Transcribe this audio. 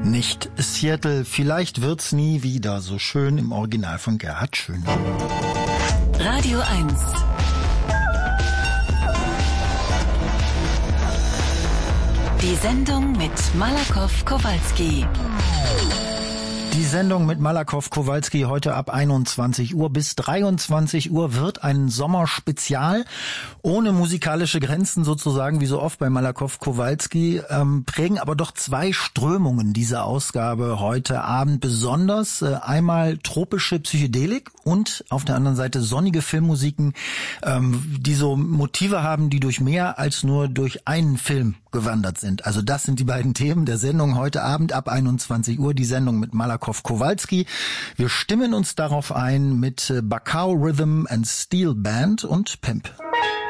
Nicht Seattle, vielleicht wird's nie wieder so schön im Original von Gerhard Schön. Radio 1. Die Sendung mit Malakoff Kowalski. Die Sendung mit Malakoff Kowalski heute ab 21 Uhr bis 23 Uhr wird ein Sommerspezial ohne musikalische Grenzen sozusagen, wie so oft bei Malakoff Kowalski, prägen aber doch zwei Strömungen dieser Ausgabe heute Abend besonders. Einmal tropische Psychedelik und auf der anderen Seite sonnige Filmmusiken, die so Motive haben, die durch mehr als nur durch einen Film gewandert sind. Also das sind die beiden Themen der Sendung heute Abend ab 21 Uhr, die Sendung mit Malakoff Kowalski. Wir stimmen uns darauf ein mit Bacao Rhythm and Steel Band und Pimp.